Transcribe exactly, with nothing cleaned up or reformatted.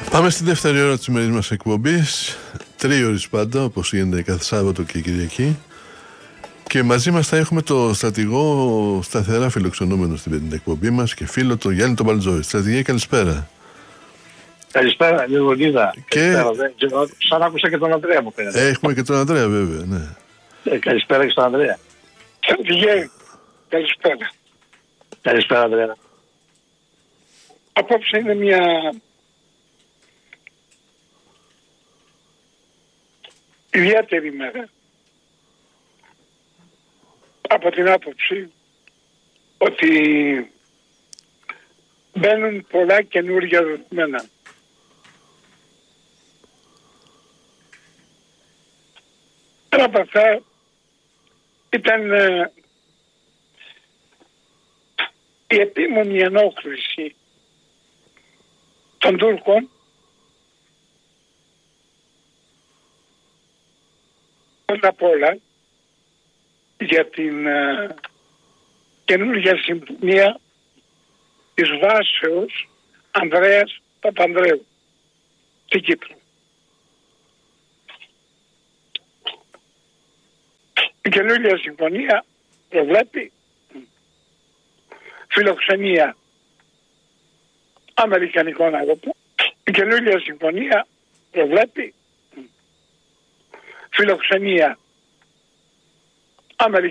Πάμε στη δεύτερη ώρα της σημερινής μας εκπομπής. Τρίωρης πάντα, όπως γίνεται κάθε Σάββατο και Κυριακή. Και μαζί μας θα έχουμε το στρατηγό σταθερά φιλοξενούμενο στην εκπομπή μας και φίλο τον Γιάννη τον Παλτζόη. Στρατηγέ, καλησπέρα. Καλησπέρα, Λεωνίδα. Και... Σαν άκουσα και τον Ανδρέα μου φαίνεται. Έχουμε και τον Ανδρέα, βέβαια, ναι. Ε, καλησπέρα και στον Ανδρέα. Στρατηγέ, καλησπέρα. Καλησπέρα, Ανδρέα. Απόψε είναι μια ιδιαίτερη μέρα. Από την άποψη ότι μπαίνουν πολλά καινούργια δεδομένα. Πέρα από αυτά ήταν ε, η επίμονη ενόχληση των Τούρκων πρώτα απ' όλα για την ε, καινούργια συμφωνία της βάσεως Ανδρέας Παπανδρέου στην Κύπρο. Η καινούργια συμφωνία προβλέπει φιλοξενία αμερικανικών αεροπλάνων. Η καινούργια συμφωνία προβλέπει φιλοξενία αμερικανικών